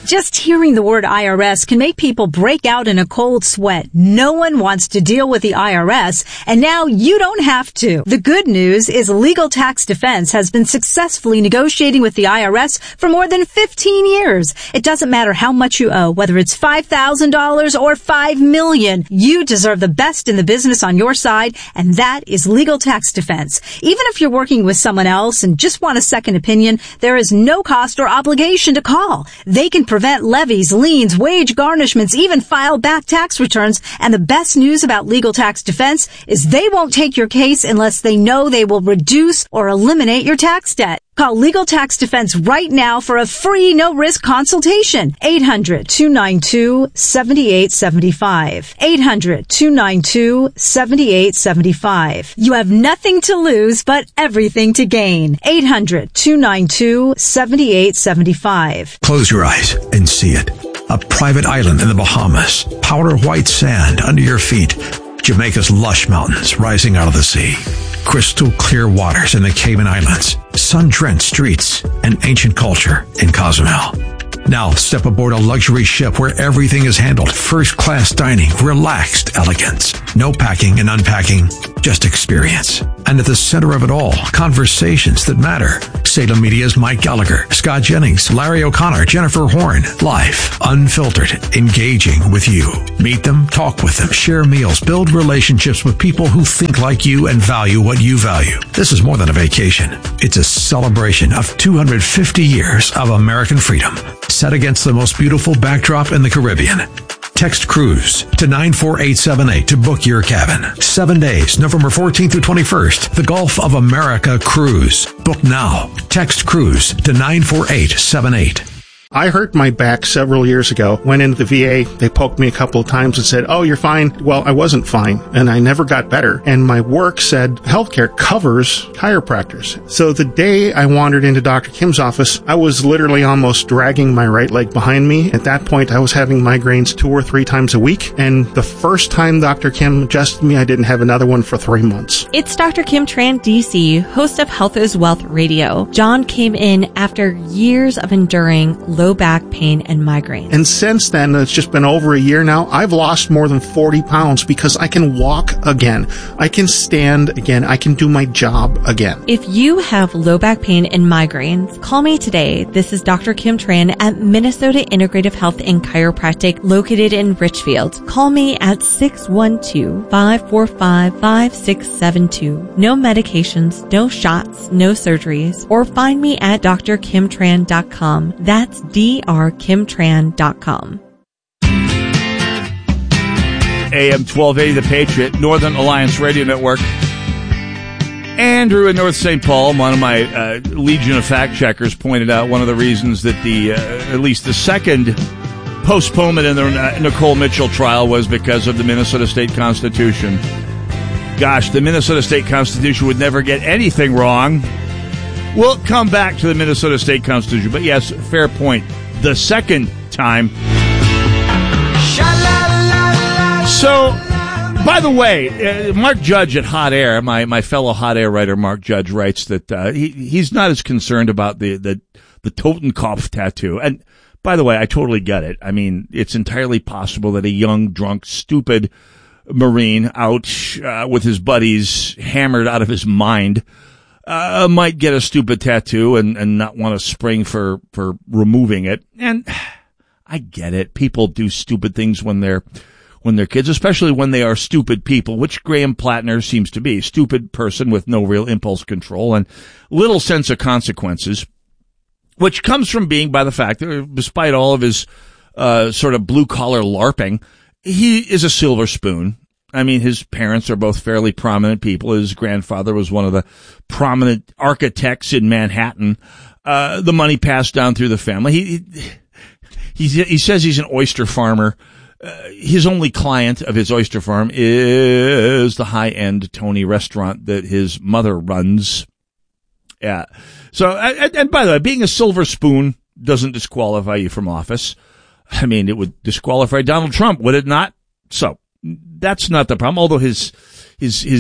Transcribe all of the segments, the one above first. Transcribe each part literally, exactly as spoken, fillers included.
Just hearing the word I R S can make people break out in a cold sweat. No one wants to deal with the I R S, and now you don't have to. The good news is Legal Tax Defense has been successfully negotiating with the I R S for more than fifteen years. It doesn't matter how much you owe, whether it's five thousand dollars or five million dollars. You deserve the best in the business on your side, and that is Legal Tax Defense. Even if you're working with someone else and just want a second opinion, there is no cost or obligation to call. They can prevent levies, liens, wage garnishments, even file back tax returns. And the best news about Legal Tax Defense is they won't take your case unless they know they will reduce or eliminate your tax debt. Call Legal Tax Defense right now for a free, no-risk consultation. eight hundred, two nine two, seven eight seven five. eight hundred, two nine two, seven eight seven five. You have nothing to lose, but everything to gain. eight hundred, two nine two, seven eight seven five. Close your eyes and see it. A private island in the Bahamas. Powder white sand under your feet. Jamaica's lush mountains rising out of the sea. Crystal clear waters in the Cayman Islands. Sun-drenched streets and ancient culture in Cozumel. Now step aboard a luxury ship where everything is handled. First-class dining, relaxed elegance. No packing and unpacking, just experience. And at the center of it all, conversations that matter. Salem Media's Mike Gallagher, Scott Jennings, Larry O'Connor, Jennifer Horn. Live, unfiltered, engaging with you. Meet them, talk with them, share meals, build relationships with people who think like you and value what you value. This is more than a vacation. It's a celebration of two hundred fifty years of American freedom, set against the most beautiful backdrop in the Caribbean. Text cruise to nine four eight seven eight to book your cabin. Seven days, November fourteenth through twenty-first. The Gulf of America Cruise. Book now. Text cruise to nine four eight seven eight. I hurt my back several years ago, went into the V A, they poked me a couple of times and said, oh, you're fine. Well, I wasn't fine, and I never got better. And my work said healthcare covers chiropractors. So the day I wandered into Doctor Kim's office, I was literally almost dragging my right leg behind me. At that point, I was having migraines two or three times a week, and the first time Doctor Kim adjusted me, I didn't have another one for three months. It's Doctor Kim Tran, D C, host of Health is Wealth Radio. John came in after years of enduring low back pain and migraines. And since then, it's just been over a year now, I've lost more than forty pounds because I can walk again. I can stand again. I can do my job again. If you have low back pain and migraines, call me today. This is Doctor Kim Tran at Minnesota Integrative Health and Chiropractic located in Richfield. Call me at six one two, five four five, five six seven two. No medications, no shots, no surgeries. Or find me at d r kim tran dot com. That's d r kim tran dot com. A M twelve eighty, The Patriot, Northern Alliance Radio Network. Andrew in North Saint Paul, one of my uh, legion of fact checkers, pointed out one of the reasons that the, uh, at least the second postponement in the uh, Nicole Mitchell trial was because of the Minnesota State Constitution. Gosh, the Minnesota State Constitution would never get anything wrong. We'll come back to the Minnesota State Constitution. But yes, fair point. The second time. So, by the way, uh, Mark Judge at Hot Air, my, my fellow Hot Air writer Mark Judge, writes that uh, he he's not as concerned about the, the, the Totenkopf tattoo. And by the way, I totally get it. I mean, it's entirely possible that a young, drunk, stupid Marine out uh, with his buddies, hammered out of his mind, Uh, might get a stupid tattoo and, and not want to spring for, for removing it. And I get it. People do stupid things when they're, when they're kids, especially when they are stupid people, which Graham Plattner seems to be. Stupid person with no real impulse control and little sense of consequences, which comes from being by the fact that despite all of his, uh, sort of blue collar LARPing, he is a silver spoon. I mean, his parents are both fairly prominent people. His grandfather was one of the prominent architects in Manhattan. Uh, the money passed down through the family. He, he, he says he's an oyster farmer. Uh, his only client of his oyster farm is the high-end Tony restaurant that his mother runs. Yeah. So, and, and by the way, being a silver spoon doesn't disqualify you from office. I mean, it would disqualify Donald Trump, would it not? So, that's not the problem, although his, his, his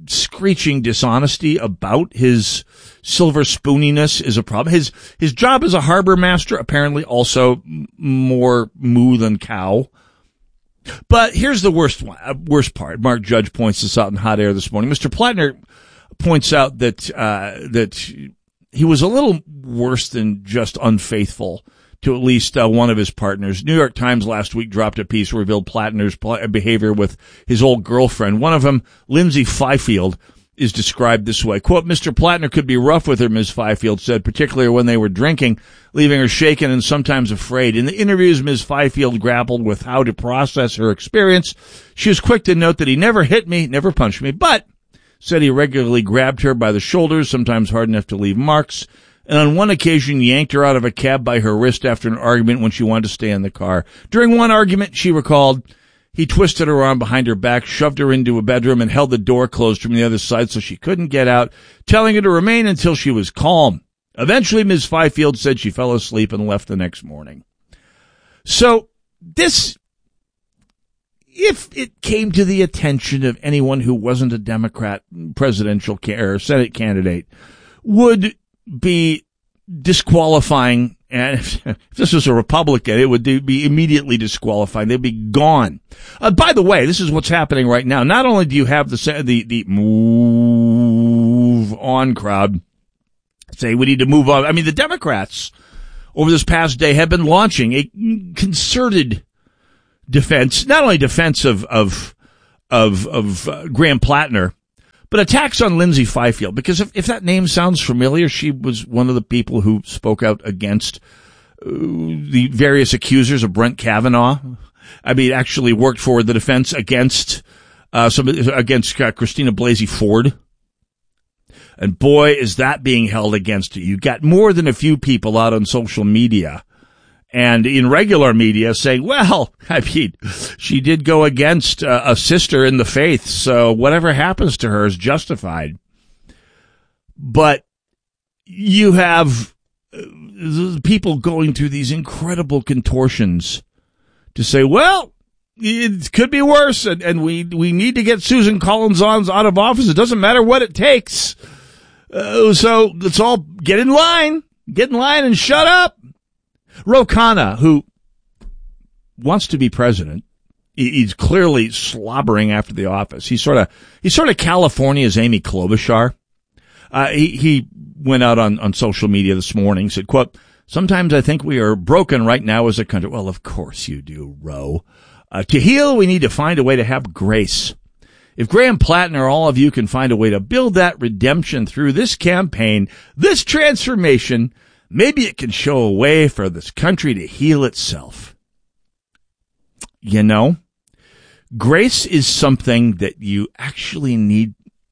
screeching dishonesty about his silver spooniness is a problem. His his job as a harbor master, apparently also more moo than cow. But here's the worst one, uh, worst part. Mark Judge points this out in Hot Air this morning. Mister Plattner points out that uh, that he was a little worse than just unfaithful to at least uh, one of his partners. New York Times last week dropped a piece that revealed Plattner's pl- behavior with his old girlfriend. One of them, Lindsay Fifield, is described this way. Quote, Mister Plattner could be rough with her, Miz Fifield said, particularly when they were drinking, leaving her shaken and sometimes afraid. In the interviews, Miz Fifield grappled with how to process her experience. She was quick to note that he never hit me, never punched me, but said he regularly grabbed her by the shoulders, sometimes hard enough to leave marks, and on one occasion yanked her out of a cab by her wrist after an argument when she wanted to stay in the car. During one argument, she recalled, he twisted her arm behind her back, shoved her into a bedroom, and held the door closed from the other side so she couldn't get out, telling her to remain until she was calm. Eventually, Miz Fifield said she fell asleep and left the next morning. So this, if it came to the attention of anyone who wasn't a Democrat presidential or Senate candidate, would be disqualifying. And if, if this was a Republican, it would be immediately disqualifying. They'd be gone. Uh, by the way, this is what's happening right now. Not only do you have the the the move on crowd say we need to move on. I mean, the Democrats over this past day have been launching a concerted defense, not only defense of of of of uh, Graham Plattner, but attacks on Lindsay Fifield, because if, if that name sounds familiar, she was one of the people who spoke out against uh, the various accusers of Brett Kavanaugh. I mean, actually worked for the defense against uh, some against uh, Christina Blasey Ford. And boy, is that being held against you. You got more than a few people out on social media and in regular media saying, well, I mean, she did go against uh, a sister in the faith, so whatever happens to her is justified. But you have uh, people going through these incredible contortions to say, well, it could be worse, and, and we we need to get Susan Collins on out of office. It doesn't matter what it takes. Uh, so let's all get in line, get in line and shut up. Ro Khanna, who wants to be president, he's clearly slobbering after the office. He's sort of he's sort of California's Amy Klobuchar. Uh, he he went out on, on social media this morning, said, quote, sometimes I think we are broken right now as a country. Well, of course you do, Ro. Uh, to heal, we need to find a way to have grace. If Graham Plattner, all of you can find a way to build that redemption through this campaign, this transformation, maybe it can show a way for this country to heal itself. You know, grace is something that you actually need.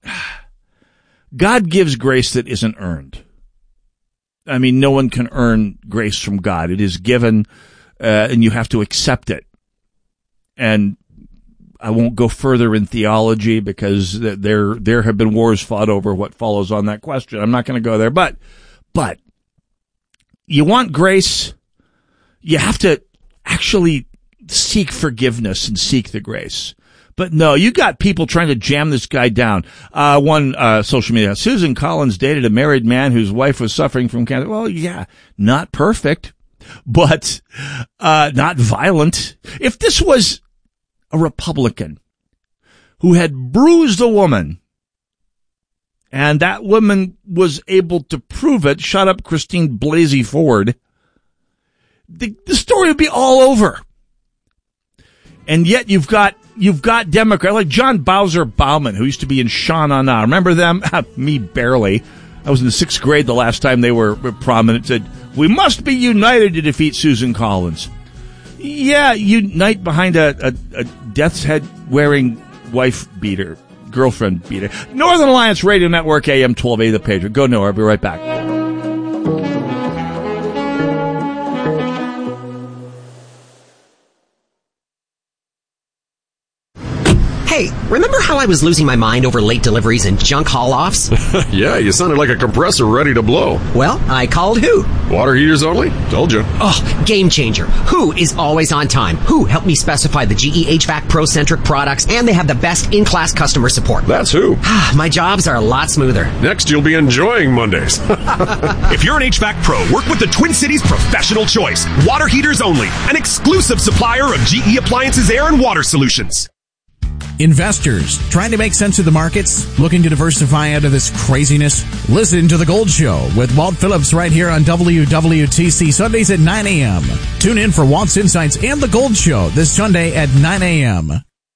God gives grace that isn't earned. I mean, no one can earn grace from God. It is given, uh, and you have to accept it. And I won't go further in theology because there there have been wars fought over what follows on that question. I'm not going to go there, but but you want grace, you have to actually seek forgiveness and seek the grace. But no, you got people trying to jam this guy down. Uh, one uh, social media, Susan Collins dated a married man whose wife was suffering from cancer. Well, yeah, not perfect, but uh, not violent. If this was a Republican who had bruised a woman, and that woman was able to prove it, shut up Christine Blasey Ford, the, the story would be all over. And yet you've got you've got Democrats like John Bowser Bauman, who used to be in Sha Na Na. Remember them? Me barely. I was in the sixth grade the last time they were prominent. Said, we must be united to defeat Susan Collins. Yeah, unite behind a, a, a death's head wearing wife beater, girlfriend beater. Northern Alliance Radio Network, A M twelve eighty, The Patriot. Go nowhere. I'll be right back. Hey, remember how I was losing my mind over late deliveries and junk haul-offs? Yeah, you sounded like a compressor ready to blow. Well, I called Who. Water heaters only? Told you. Oh, game changer. Who is always on time. Who helped me specify the G E H V A C Pro-centric products, and they have the best in-class customer support. That's Who. My jobs are a lot smoother. Next, you'll be enjoying Mondays. If you're an H V A C Pro, work with the Twin Cities Professional Choice. Water heaters only. An exclusive supplier of G E Appliances Air and Water Solutions. Investors trying to make sense of the markets, looking to diversify out of this craziness? Listen to The Gold Show with Walt Phillips right here on W W T C Sundays at nine a.m. Tune in for Walt's Insights and The Gold Show this Sunday at nine a.m.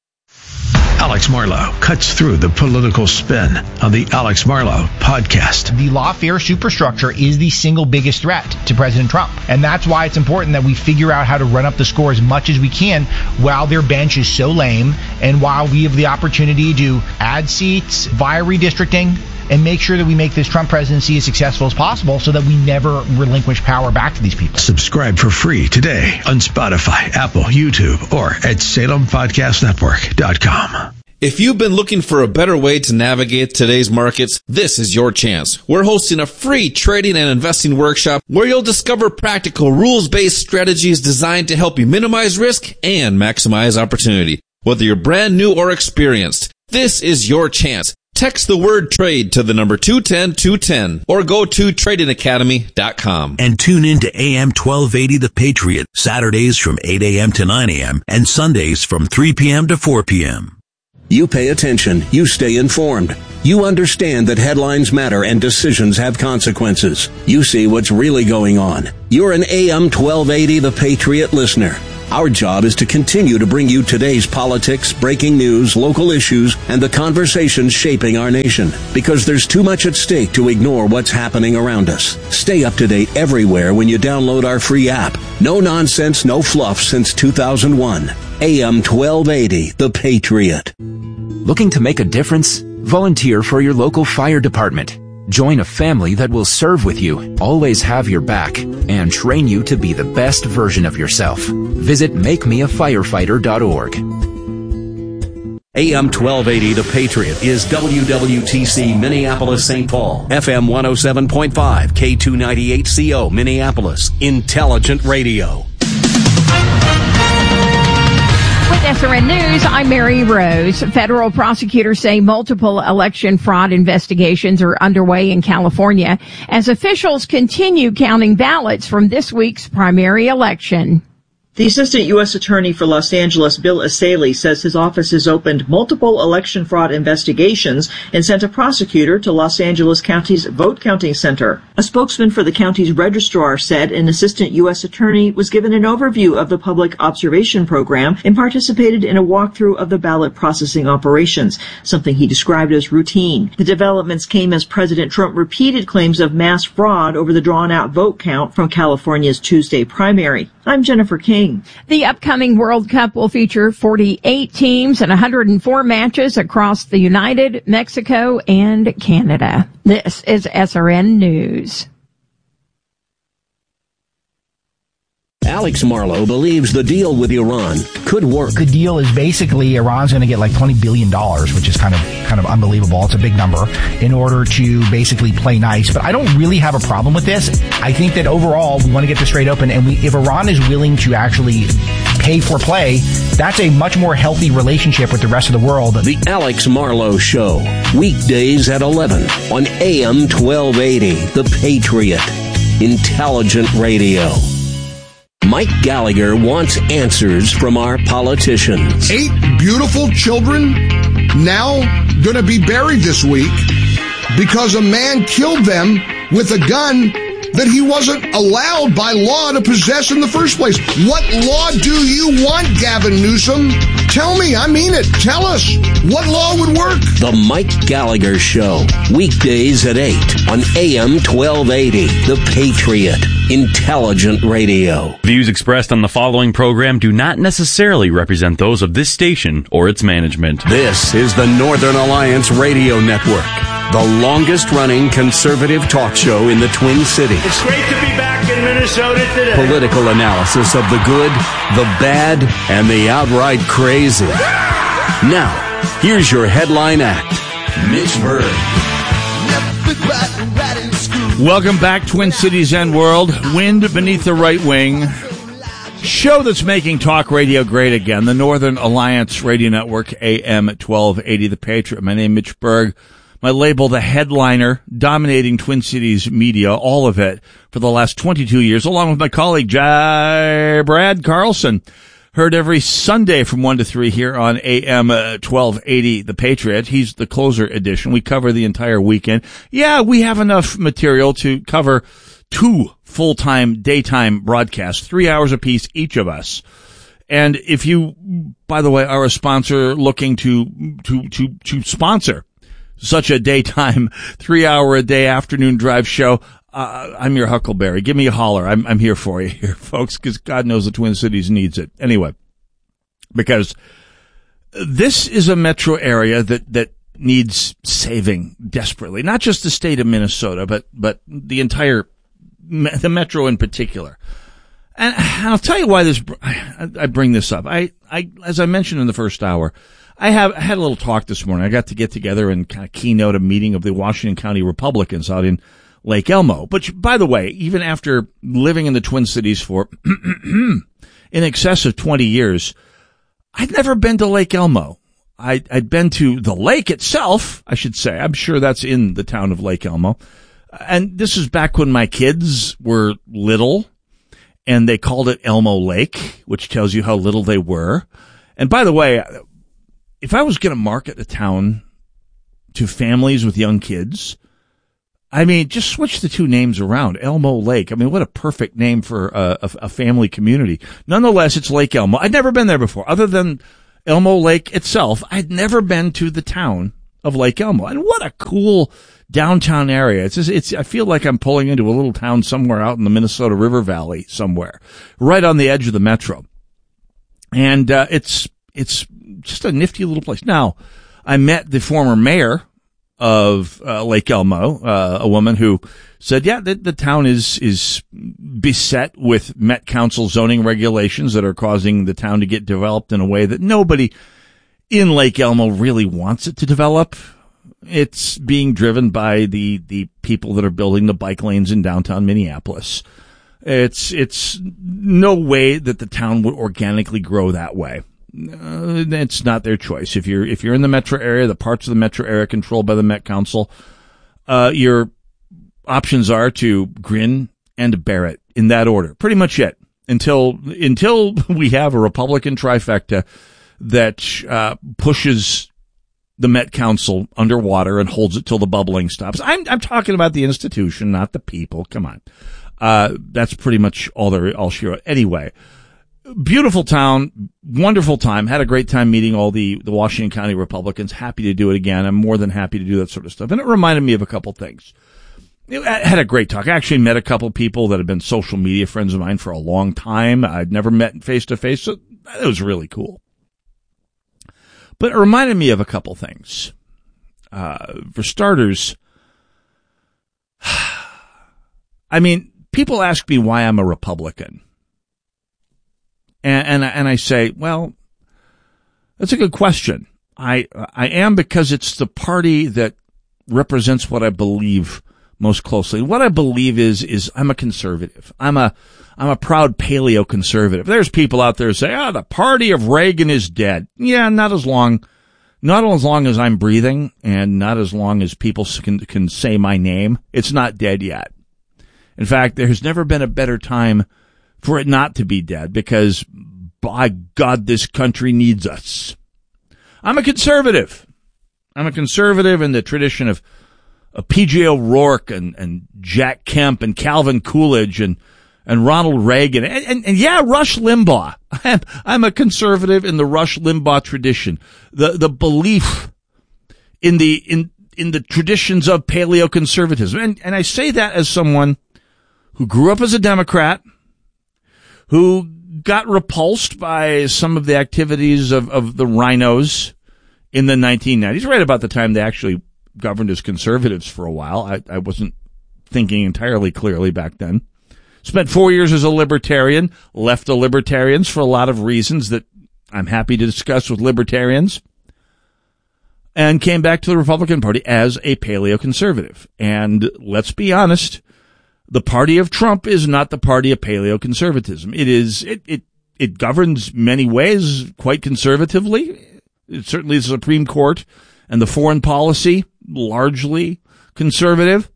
Alex Marlow cuts through the political spin on the Alex Marlow podcast. The lawfare superstructure is the single biggest threat to President Trump. And that's why it's important that we figure out how to run up the score as much as we can while their bench is so lame and while we have the opportunity to add seats via redistricting and make sure that we make this Trump presidency as successful as possible so that we never relinquish power back to these people. Subscribe for free today on Spotify, Apple, YouTube, or at Salem Podcast Network dot com. If you've been looking for a better way to navigate today's markets, this is your chance. We're hosting a free trading and investing workshop where you'll discover practical rules-based strategies designed to help you minimize risk and maximize opportunity. Whether you're brand new or experienced, this is your chance. Text the word trade to the number two one zero two one zero or go to trading academy dot com. And tune in to A M twelve eighty The Patriot, Saturdays from eight a.m. to nine a.m. and Sundays from three p.m. to four p.m. You pay attention. You stay informed. You understand that headlines matter and decisions have consequences. You see what's really going on. You're an A M twelve eighty The Patriot listener. Our job is to continue to bring you today's politics, breaking news, local issues, and the conversations shaping our nation. Because there's too much at stake to ignore what's happening around us. Stay up to date everywhere when you download our free app. No nonsense, no fluff since two thousand one. A M twelve eighty The Patriot. Looking to make a difference? Volunteer for your local fire department. Join a family that will serve with you, always have your back, and train you to be the best version of yourself. Visit make me a firefighter dot org. A M twelve eighty The Patriot is W W T C Minneapolis Saint Paul, F M one oh seven point five, K two ninety-eight C O Minneapolis, Intelligent Radio. With S R N News, I'm Mary Rose. Federal prosecutors say multiple election fraud investigations are underway in California as officials continue counting ballots from this week's primary election. The Assistant U S Attorney for Los Angeles, Bill Asaley, says his office has opened multiple election fraud investigations and sent a prosecutor to Los Angeles County's vote counting center. A spokesman for the county's registrar said an Assistant U S Attorney was given an overview of the public observation program and participated in a walkthrough of the ballot processing operations, something he described as routine. The developments came as President Trump repeated claims of mass fraud over the drawn-out vote count from California's Tuesday primary. I'm Jennifer King. The upcoming World Cup will feature forty-eight teams and one hundred four matches across the United, Mexico, and Canada. This is S R N News. Alex Marlow believes the deal with Iran could work. The deal is basically Iran's going to get like twenty billion dollars, which is kind of kind of unbelievable. It's a big number in order to basically play nice. But I don't really have a problem with this. I think that overall we want to get this straight open. And we, if Iran is willing to actually pay for play, that's a much more healthy relationship with the rest of the world. The Alex Marlow Show, weekdays at eleven on A M twelve eighty, The Patriot, Intelligent Radio. Mike Gallagher wants answers from our politicians. Eight beautiful children now going to be buried this week because a man killed them with a gun that he wasn't allowed by law to possess in the first place. What law do you want, Gavin Newsom? Tell me, I mean it. Tell us. What law would work? The Mike Gallagher Show, weekdays at eight on A M twelve eighty, The Patriot, Intelligent Radio. Views expressed on the following program do not necessarily represent those of this station or its management. This is the Northern Alliance Radio Network, the longest-running conservative talk show in the Twin Cities. It's great to be back in Minnesota today. Political analysis of the good, the bad, and the outright crazy. Now, Here's your headline act, Mitch Berg. Welcome back, Twin Cities and World. Wind beneath the right wing. Show that's making talk radio great again. The Northern Alliance Radio Network, A M twelve eighty, The Patriot. My name is Mitch Berg. My label, the headliner, dominating Twin Cities media, all of it, for the last twenty-two years, along with my colleague, Jai Brad Carlson. Heard every Sunday from one to three here on A M twelve eighty, The Patriot. He's the closer edition. We cover the entire weekend. Yeah, we have enough material to cover two full-time, daytime broadcasts, three hours apiece, each of us. And if you, by the way, are a sponsor looking to, to, to, to sponsor such a daytime, three-hour-a-day afternoon drive show, Uh, I'm your Huckleberry. Give me a holler. I'm, I'm here for you here, folks, because God knows the Twin Cities needs it. Anyway, because this is a metro area that, that needs saving desperately. Not just the state of Minnesota, but, but the entire, the metro in particular. And I'll tell you why this, I, I bring this up. I, I, as I mentioned in the first hour, I have I had a little talk this morning. I got to get together and kind of keynote a meeting of the Washington County Republicans out in Lake Elmo. But by the way, even after living in the Twin Cities for in excess of twenty years, I'd never been to Lake Elmo. I, I'd been to the lake itself, I should say. I'm sure that's in the town of Lake Elmo. And this is back when my kids were little, and they called it Elmo Lake, which tells you how little they were. And by the way, if I was going to market a town to families with young kids, I mean, just switch the two names around. Elmo Lake. I mean, what a perfect name for a, a, a family community. Nonetheless, it's Lake Elmo. I'd never been there before. Other than Elmo Lake itself, I'd never been to the town of Lake Elmo. And what a cool downtown area. It's just, it's, I feel like I'm pulling into a little town somewhere out in the Minnesota River Valley somewhere, right on the edge of the metro. And, uh, it's, it's just a nifty little place. Now, I met the former mayor of uh, Lake Elmo, uh, a woman who said, yeah, the, the town is is beset with Met Council zoning regulations that are causing the town to get developed in a way that nobody in Lake Elmo really wants it to develop. It's being driven by the the people that are building the bike lanes in downtown Minneapolis. It's it's no way that the town would organically grow that way. Uh, it's not their choice. If you're, if you're in the metro area, the parts of the metro area controlled by the Met Council, uh, your options are to grin and bear it in that order. Pretty much it. Until, until we have a Republican trifecta that, uh, pushes the Met Council underwater and holds it till the bubbling stops. I'm, I'm talking about the institution, not the people. Come on. Uh, that's pretty much all there, all she wrote. Anyway. Beautiful town, wonderful time. Had a great time meeting all the, the Washington County Republicans. Happy to do it again. I'm more than happy to do that sort of stuff. And it reminded me of a couple things. I had a great talk. I actually met a couple people that have been social media friends of mine for a long time. I'd never met face to face, so it was really cool. But it reminded me of a couple things. Uh, for starters, I mean, people ask me why I'm a Republican. And, and, and I say, well, that's a good question. I, I am because it's the party that represents what I believe most closely. What I believe is, is I'm a conservative. I'm a, I'm a proud paleo conservative. There's people out there who say, ah, oh, the party of Reagan is dead. Yeah, not as long, not as long as I'm breathing and not as long as people can, can say my name. It's not dead yet. In fact, there's never been a better time for it not to be dead, because by God, this country needs us. I'm a conservative. I'm a conservative in the tradition of, of P J O'Rourke and, and Jack Kemp and Calvin Coolidge and, and Ronald Reagan. And, and, and yeah, Rush Limbaugh. I'm, I'm a conservative in the Rush Limbaugh tradition. The, the belief in the, in, in the traditions of paleoconservatism. And, and I say that as someone who grew up as a Democrat, who got repulsed by some of the activities of, of the rhinos in the nineteen nineties, right about the time they actually governed as conservatives for a while. I, I wasn't thinking entirely clearly back then. Spent four years as a libertarian, left the libertarians for a lot of reasons that I'm happy to discuss with libertarians. and came back to the Republican Party as a paleoconservative. And let's be honest, the party of Trump is not the party of paleoconservatism. It is, it, it, it governs many ways quite conservatively. It certainly is the Supreme Court and the foreign policy, largely conservative.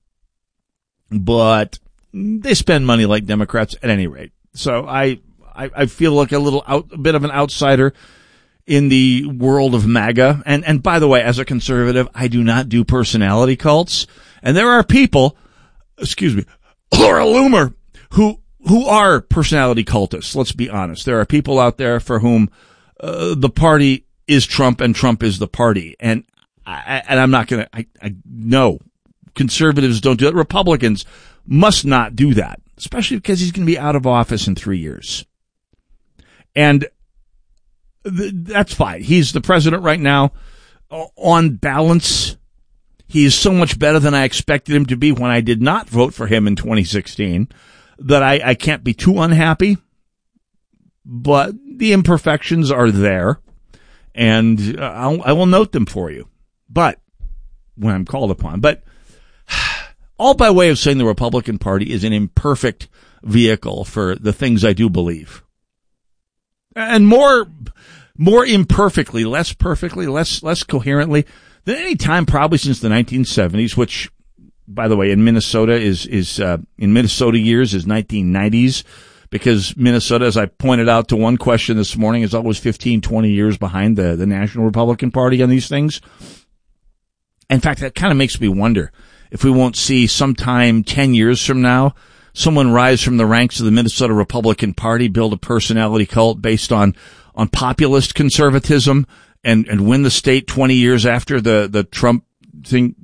But they spend money like Democrats at any rate. So I, I, I feel like a little out, a bit of an outsider in the world of MAGA. And, and by the way, as a conservative, I do not do personality cults. And there are people, excuse me, Laura Loomer, who, who are personality cultists. Let's be honest. There are people out there for whom, uh, the party is Trump and Trump is the party. And I, and I'm not going to, I, I, no, conservatives don't do that. Republicans must not do that, especially because he's going to be out of office in three years. And th- that's fine. He's the president right now. On balance, he is so much better than I expected him to be when I did not vote for him in twenty sixteen that I, I can't be too unhappy. But the imperfections are there, and I'll, I will note them for you. But when I'm called upon, but all by way of saying the Republican Party is an imperfect vehicle for the things I do believe. And more, more imperfectly, less perfectly, less, less coherently than any time probably since the nineteen seventies, which, by the way, in Minnesota is, is, uh, in Minnesota years is nineteen nineties, because Minnesota, as I pointed out to one question this morning, is always fifteen, twenty years behind the, the National Republican Party on these things. In fact, that kind of makes me wonder if we won't see sometime ten years from now someone rise from the ranks of the Minnesota Republican Party, build a personality cult based on, on populist conservatism and, and win the state twenty years after the, the Trump thing